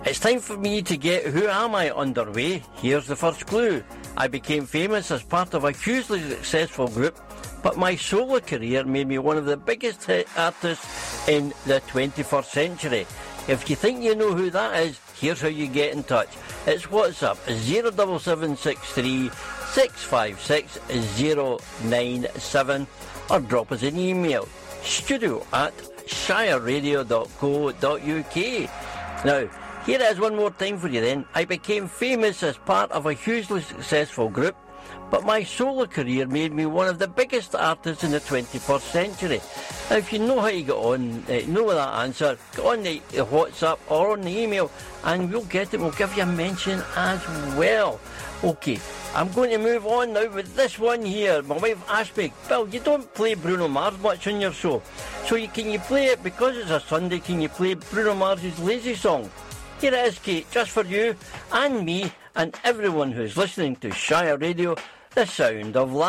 It's time for me to get Who Am I underway. Here's the first clue. I became famous as part of a hugely successful group, but my solo career made me one of the biggest hit artists in the 21st century. If you think you know who that is, here's how you get in touch. It's WhatsApp 07763 656 097 or drop us an email studio@shireradio.co.uk. Now, here it is one more time for you then. I became famous as part of a hugely successful group, but my solo career made me one of the biggest artists in the 21st century. Now, if you know how to get on, know that answer, get on the WhatsApp or on the email, and we'll get it. We'll give you a mention as well. Okay, I'm going to move on now with this one here. My wife asked me, Bill, you don't play Bruno Mars much on your show, so can you play it, because it's a Sunday, can you play Bruno Mars's Lazy Song? Here it is, Kate, just for you and me and everyone who's listening to Shire Radio, the sound of life.